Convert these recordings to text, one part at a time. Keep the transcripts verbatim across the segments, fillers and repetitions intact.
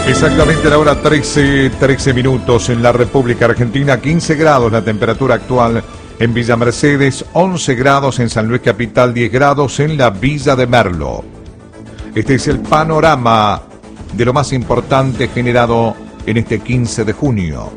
Exactamente la hora trece, trece minutos en la República Argentina, quince grados la temperatura actual en Villa Mercedes, once grados en San Luis Capital, diez grados en la Villa de Merlo. Este es el panorama de lo más importante generado en este quince de junio.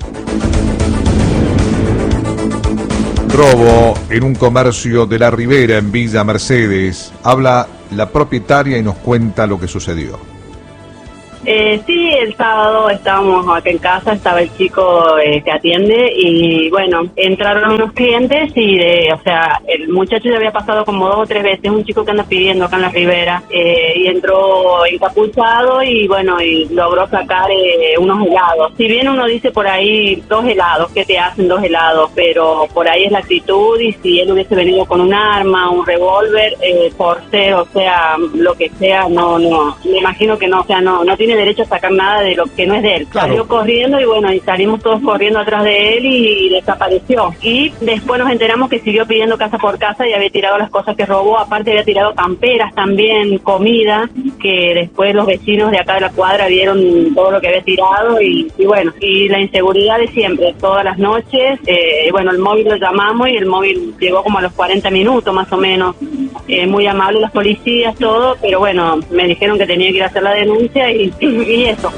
Robo en un comercio de la Ribera en Villa Mercedes. Habla la propietaria y nos cuenta lo que sucedió. Eh, sí, el sábado estábamos acá en casa, estaba el chico eh, que atiende y bueno, entraron unos clientes y de, o sea, el muchacho ya había pasado como dos o tres veces, un chico que anda pidiendo acá en la Ribera, eh, y entró encapuchado y bueno, y logró sacar eh, unos helados. Si bien uno dice por ahí dos helados, ¿qué te hacen dos helados? Pero por ahí es la actitud y si él hubiese venido con un arma, un revólver, eh, por ser, o sea, lo que sea, no, no, me imagino que no, o sea, no, no tiene derecho a sacar nada de lo que no es de él. Claro. Salió corriendo y bueno, y salimos todos corriendo atrás de él y, y desapareció. Y después nos enteramos que siguió pidiendo casa por casa y había tirado las cosas que robó, aparte había tirado camperas también, comida, que después los vecinos de acá de la cuadra vieron todo lo que había tirado y, y bueno, y la inseguridad de siempre, todas las noches, eh, bueno, el móvil lo llamamos y el móvil llegó como a los cuarenta minutos más o menos, eh, muy amable los policías, todo, pero bueno, me dijeron que tenía que ir a hacer la denuncia y y eso.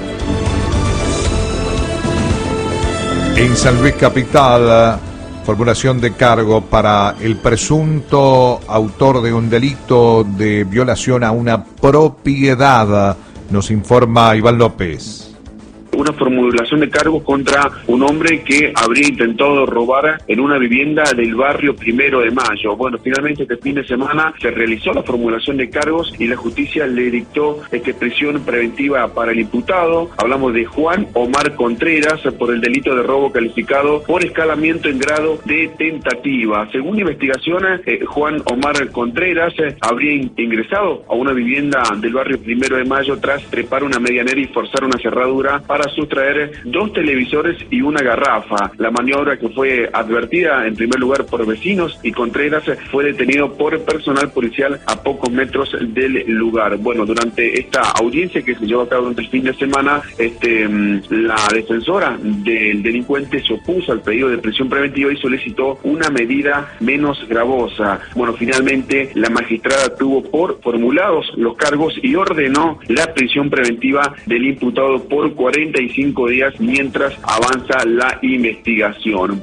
En San Luis Capital, formulación de cargo para el presunto autor de un delito de violación a una propiedad, nos informa Iván López. Una formulación de cargos contra un hombre que habría intentado robar en una vivienda del barrio Primero de Mayo. Bueno, finalmente este fin de semana se realizó la formulación de cargos y la justicia le dictó este, prisión preventiva para el imputado. Hablamos de Juan Omar Contreras por el delito de robo calificado por escalamiento en grado de tentativa. Según investigaciones, eh, Juan Omar Contreras eh, habría in- ingresado a una vivienda del barrio Primero de Mayo tras trepar una medianera y forzar una cerradura para sustraer dos televisores y una garrafa. La maniobra, que fue advertida en primer lugar por vecinos, y Contreras fue detenido por personal policial a pocos metros del lugar. Bueno, durante esta audiencia que se llevó a cabo durante el fin de semana, este, la defensora del delincuente se opuso al pedido de prisión preventiva y solicitó una medida menos gravosa. Bueno, finalmente la magistrada tuvo por formulados los cargos y ordenó la prisión preventiva del imputado por cuarenta y cinco días mientras avanza la investigación.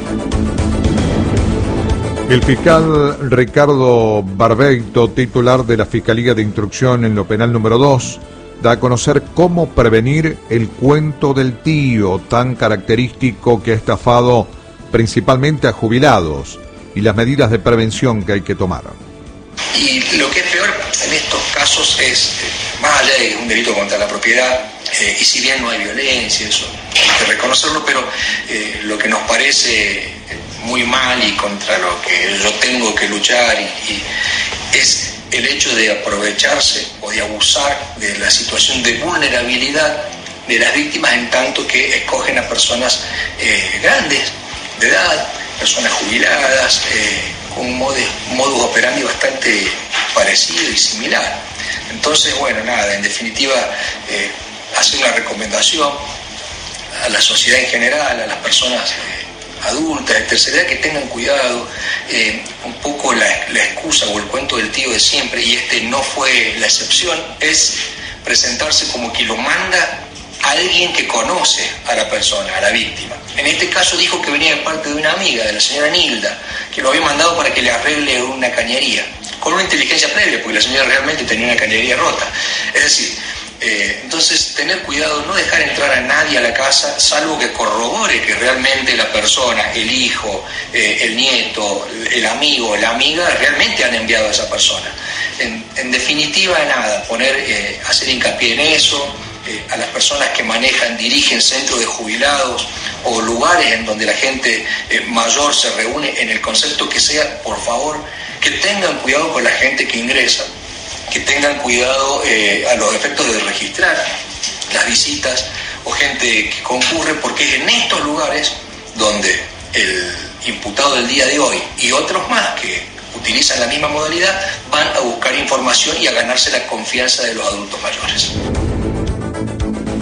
El fiscal Ricardo Barbeito, titular de la Fiscalía de Instrucción en lo Penal número dos, da a conocer cómo prevenir el cuento del tío, tan característico que ha estafado principalmente a jubilados, y las medidas de prevención que hay que tomar. Y lo que es peor en estos casos es, más allá de un delito contra la propiedad, eh, y si bien no hay violencia, eso hay que reconocerlo, pero eh, lo que nos parece muy mal y contra lo que yo tengo que luchar y, y es el hecho de aprovecharse o de abusar de la situación de vulnerabilidad de las víctimas, en tanto que escogen a personas eh, grandes de edad, personas jubiladas, eh, con un modus, modus operandi bastante parecido y similar. Entonces, bueno, nada, en definitiva, eh, hacer una recomendación a la sociedad en general, a las personas eh, adultas, de tercera edad, que tengan cuidado, eh, un poco la, la excusa o el cuento del tío de siempre, y este no fue la excepción, es presentarse como que lo manda alguien que conoce a la persona, a la víctima. En este caso dijo que venía de parte de una amiga, de la señora Nilda, que lo había mandado para que le arregle una cañería, con una inteligencia previa, porque la señora realmente tenía una cañería rota. Es decir, eh, entonces tener cuidado, no dejar entrar a nadie a la casa, salvo que corrobore que realmente la persona, el hijo, eh, el nieto, el amigo, la amiga, realmente han enviado a esa persona. En, en definitiva, nada, poner, eh, hacer hincapié en eso. Eh, a las personas que manejan, dirigen centros de jubilados o lugares en donde la gente eh, mayor se reúne, en el concepto que sea, por favor, que tengan cuidado con la gente que ingresa, que tengan cuidado eh, a los efectos de registrar las visitas o gente que concurre, porque es en estos lugares donde el imputado del día de hoy y otros más que utilizan la misma modalidad van a buscar información y a ganarse la confianza de los adultos mayores.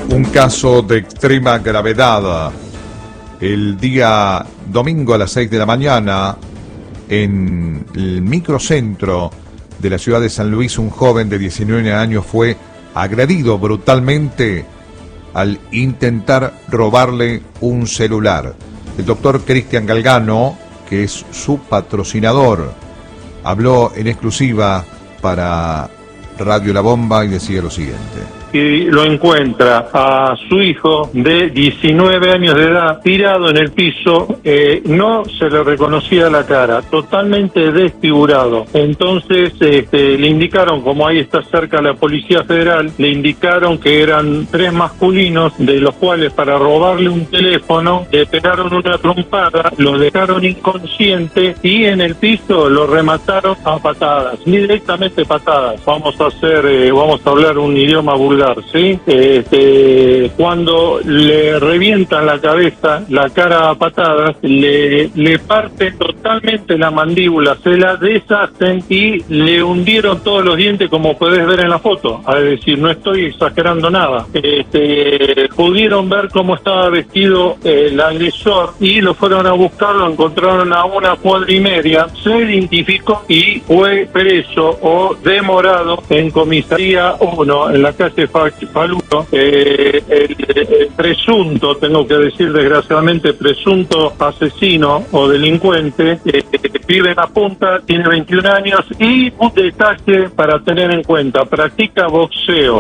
Un caso de extrema gravedad. El día domingo a las seis de la mañana, en el microcentro de la ciudad de San Luis, un joven de diecinueve años fue agredido brutalmente al intentar robarle un celular. El doctor Cristian Galgano, que es su patrocinador, habló en exclusiva para Radio La Bomba y decía lo siguiente. Y lo encuentra a su hijo de diecinueve años de edad tirado en el piso, eh, no se le reconocía la cara, totalmente desfigurado. Entonces este, le indicaron, como ahí está cerca la Policía Federal, le indicaron que eran tres masculinos, de los cuales para robarle un teléfono le pegaron una trompada, lo dejaron inconsciente y en el piso lo remataron a patadas, directamente patadas. Vamos a hacer, eh, vamos a hablar un idioma vulgar. ¿Sí? Este, cuando le revientan la cabeza, la cara a patadas, le, le parten totalmente la mandíbula, se la deshacen y le hundieron todos los dientes, como podés ver en la foto. Es decir, no estoy exagerando nada. Este, pudieron ver cómo estaba vestido el agresor y lo fueron a buscar, lo encontraron a una cuadra y media, se identificó y fue preso o demorado en comisaría uno, en la calle Faluto. Eh, el, el presunto, tengo que decir desgraciadamente, presunto asesino o delincuente, eh, vive en La Punta, tiene veintiún años y un detalle para tener en cuenta, practica boxeo.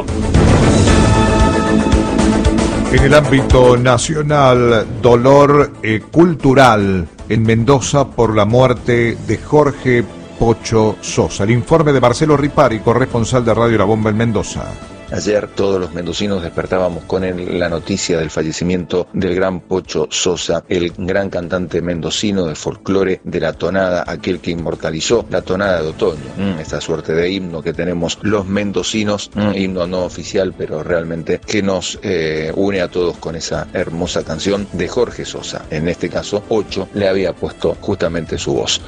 En el ámbito nacional, dolor eh, cultural en Mendoza por la muerte de Jorge Pocho Sosa. El informe de Marcelo Ripari, corresponsal de Radio La Bomba en Mendoza. Ayer todos los mendocinos despertábamos con el, la noticia del fallecimiento del gran Pocho Sosa, el gran cantante mendocino de folclore de la tonada, aquel que inmortalizó la tonada de otoño, mm, esta suerte de himno que tenemos los mendocinos, mm, himno no oficial, pero realmente que nos eh, une a todos con esa hermosa canción de Jorge Sosa. En este caso, Pocho le había puesto justamente su voz.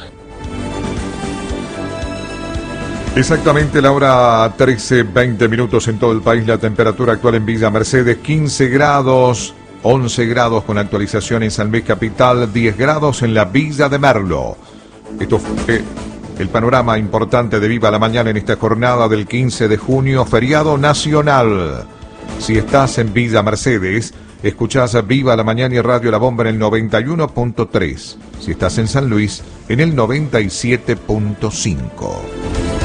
Exactamente la hora trece, veinte minutos en todo el país. La temperatura actual en Villa Mercedes, quince grados, once grados con actualización en San Luis Capital, diez grados en la Villa de Merlo. Esto fue el panorama importante de Viva la Mañana en esta jornada del quince de junio, feriado nacional. Si estás en Villa Mercedes, escuchás a Viva la Mañana y Radio La Bomba en el noventa y uno punto tres. Si estás en San Luis, en el noventa y siete punto cinco.